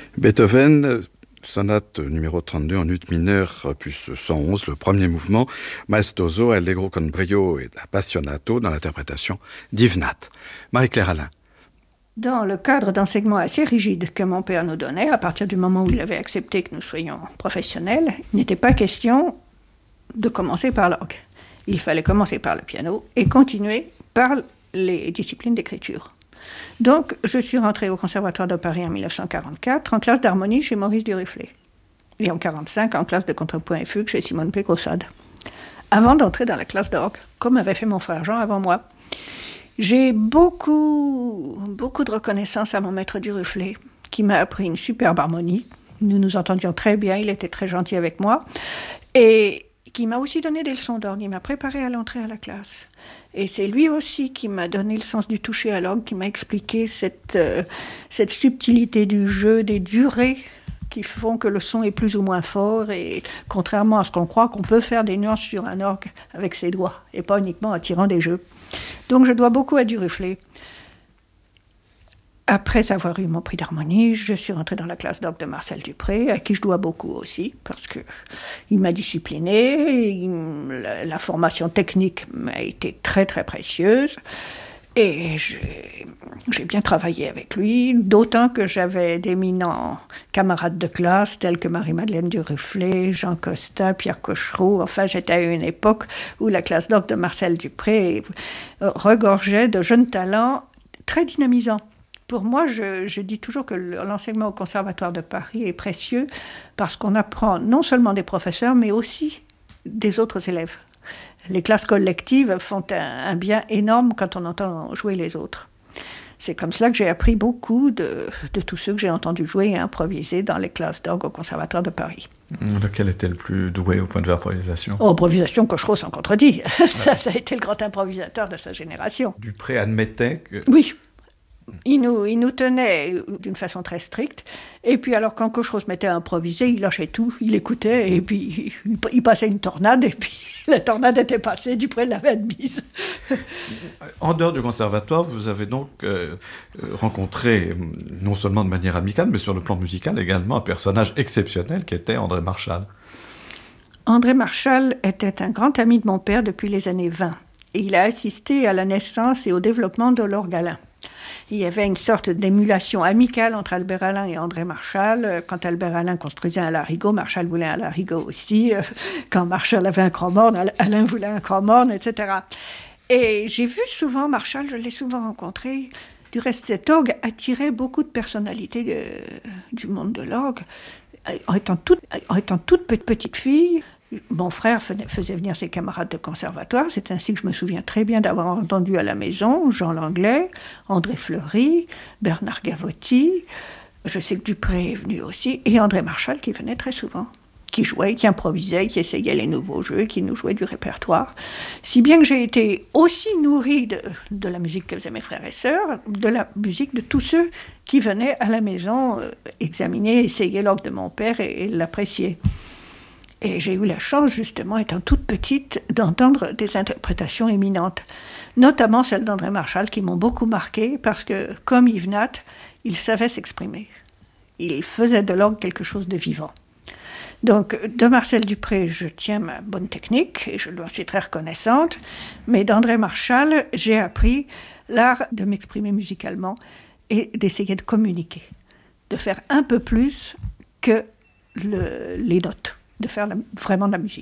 Beethoven, sonate numéro 32 en ut mineur, opus 111, le premier mouvement, maestoso, allegro con brio et appassionato dans l'interprétation d'Yves Nat. Marie-Claire Alain. Dans le cadre d'enseignement assez rigide que mon père nous donnait, à partir du moment où il avait accepté que nous soyons professionnels, il n'était pas question de commencer par l'orgue. Il fallait commencer par le piano et continuer par les disciplines d'écriture. Donc, je suis rentrée au Conservatoire de Paris en 1944, en classe d'harmonie chez Maurice Duruflé. Et en 1945, en classe de contrepoint et fugue chez Simone Pécaussade. Avant d'entrer dans la classe d'orgue, comme avait fait mon frère Jean avant moi, j'ai beaucoup de reconnaissance à mon maître Duruflé, qui m'a appris une superbe harmonie. Nous nous entendions très bien, il était très gentil avec moi. Et qui m'a aussi donné des leçons d'orgue, il m'a préparé à l'entrée à la classe. Et c'est lui aussi qui m'a donné le sens du toucher à l'orgue, qui m'a expliqué cette subtilité du jeu, des durées qui font que le son est plus ou moins fort, et contrairement à ce qu'on croit, qu'on peut faire des nuances sur un orgue avec ses doigts, et pas uniquement en tirant des jeux. Donc je dois beaucoup à Duruflé. Après avoir eu mon prix d'harmonie, je suis rentrée dans la classe d'orgue de Marcel Dupré, à qui je dois beaucoup aussi, parce qu'il m'a disciplinée, la formation technique m'a été très très précieuse, et j'ai bien travaillé avec lui, d'autant que j'avais d'éminents camarades de classe, tels que Marie-Madeleine Duruflé, Jean Costa, Pierre Cochereau. Enfin, j'étais à une époque où la classe d'orgue de Marcel Dupré regorgeait de jeunes talents très dynamisants. Pour moi, je dis toujours que l'enseignement au Conservatoire de Paris est précieux parce qu'on apprend non seulement des professeurs, mais aussi des autres élèves. Les classes collectives font un bien énorme quand on entend jouer les autres. C'est comme cela que j'ai appris beaucoup de tous ceux que j'ai entendus jouer et improviser dans les classes d'orgue au Conservatoire de Paris. Lequel était le plus doué au point de vue improvisation ? Improvisation, Cochereau sans contredit. Ça a été le grand improvisateur de sa génération. Dupré admettait que... Oui. Il nous tenait d'une façon très stricte. Et puis alors, quand Cochereau se mettait à improviser, il lâchait tout, il écoutait, et puis il passait une tornade, et puis la tornade était passée, Dupré l'avait admise. En dehors du conservatoire, vous avez donc rencontré, non seulement de manière amicale, mais sur le plan musical également, un personnage exceptionnel qui était André Marchal. André Marchal était un grand ami de mon père depuis les années 20. Et il a assisté à la naissance et au développement de l'orgue Alain. Il y avait une sorte d'émulation amicale entre Albert Alain et André Marchal. Quand Albert Alain construisait un larigot, Marchal voulait un larigot aussi. Quand Marchal avait un cran-morne, Alain voulait un cran-morne, etc. Et j'ai vu souvent Marchal, je l'ai souvent rencontré. Du reste, cet orgue attirait beaucoup de personnalités du monde de l'orgue. En étant toute petite fille, mon frère faisait venir ses camarades de conservatoire. C'est ainsi que je me souviens très bien d'avoir entendu à la maison Jean Langlais, André Fleury, Bernard Gavotti. Je sais que Dupré est venu aussi, et André Marchal qui venait très souvent, qui jouait, qui improvisait, qui essayait les nouveaux jeux, qui nous jouait du répertoire. Si bien que j'ai été aussi nourrie de la musique que faisaient mes frères et sœurs, de la musique de tous ceux qui venaient à la maison examiner, essayer l'orgue de mon père et l'apprécier. Et j'ai eu la chance, justement, étant toute petite, d'entendre des interprétations éminentes, notamment celles d'André Marchal, qui m'ont beaucoup marquée, parce que, comme Yves Nat, il savait s'exprimer. Il faisait de l'orgue quelque chose de vivant. Donc, de Marcel Dupré, je tiens ma bonne technique, et je lui en suis très reconnaissante, mais d'André Marchal, j'ai appris l'art de m'exprimer musicalement et d'essayer de communiquer, de faire un peu plus que les notes. De faire vraiment de la musique.